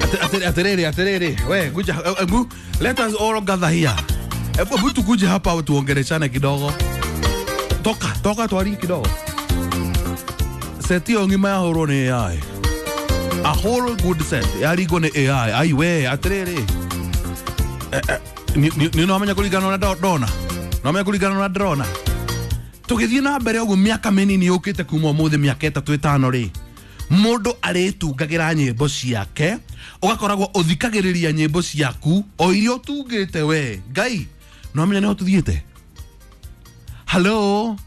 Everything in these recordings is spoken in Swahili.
Aterere. We, kuja, let us all gather here. Ebu tukuje hapa tuongeleshane kidogo. Toka tuari kidogo. Seti ongima ya horo ni AI. A whole good set. Yari go ni AI. Ai we, aterere. Ni nomenya kuligana na dona. Nomenya kuligana na drona. Tugithii na mbere ugu miaka minini yukite kuma muthe miaka 3-5 ri. Mundu aretungagira nyimbo ciake ugakoragwo uthikagiriria nyimbo ciaku o irio tungite we ngai no menya no tuthiete hello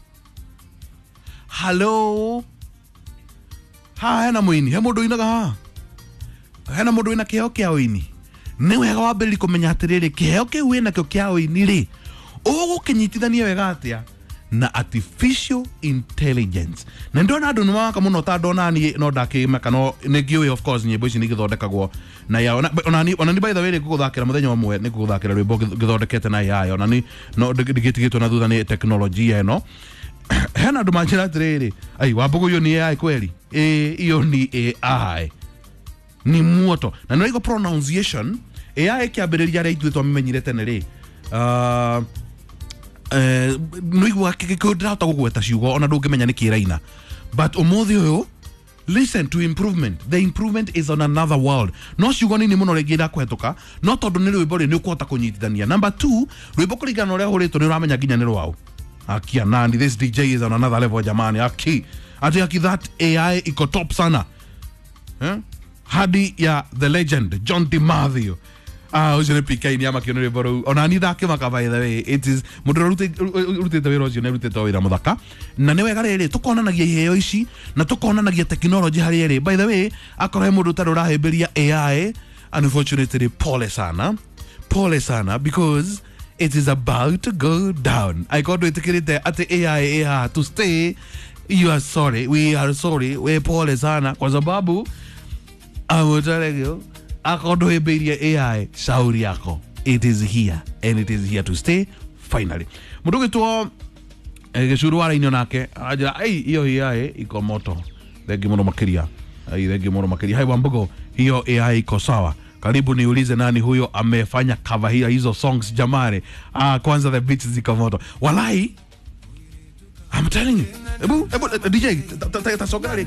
hena muini he mundu inaga hena mundu ina kiheo kia uini ni wega wambiriri kumenya atiriri kiheo kiu wina kio kia uini ri ugukinyitithania wega atia na artificial intelligence na ndona andu numaka muno ta ndona ni no ndakimeka no nigiwe of course nyimbo ici nigithondekagwo na ya ona ni by the way guthakira muthenya umwe ni guthakira rwimbo githondekete na ya ona ni no ndigitigitwo na thutha ni teknolojia eno hena andu manjira atiriri ai wambugu yo ni AI kweli iyo ni AI ni muoto na no pronunciation AI kiambiriria ria ithuitwo mimenyire tene ri no igwa kikudata gugweta ciugo ona ndungimenya ni kiraina but umuthi uyu listen to improvement. The improvement is on another world. No ciugo nini muno regira kwetuka no tondu ni rwimbo ri ni ukuhota kunyitithania. Number 2 rwimbo kurigana uria huritwo ni uramenya ginya ni rwao akia nani this DJ is on another level jamani aki that AI iko top sana hadi ya the legend John DiMaggio ujire PK ni ama kionere boro ona ni dake maka by the way it is mudro rute tawiro cio ne rute tawira muthaka na ne wega riri tukonanagia iheo ici na tukonanagia technology hari ri by the way akore mundu tarura hemberia AI unfortunately pole sana because it is about to go down. I got to take at the AI to stay. You are sorry, we are sorry, we pole sana kwa sababu amotaregeo akodo heberia AI shauri yako. It is here and it is here to stay finally. Muduge tuo gicuru wara inyo nake aja iyo AI iko moto. Thegi muno makiria. Thegi muno makiria. Hai wambugo hiyo AI iko sawa. Karibu niulize nani huyo amefanya cover hizo songs jamare. Kwanza the beats ziko moto. Walai I'm telling you. Ebu DJ tasogari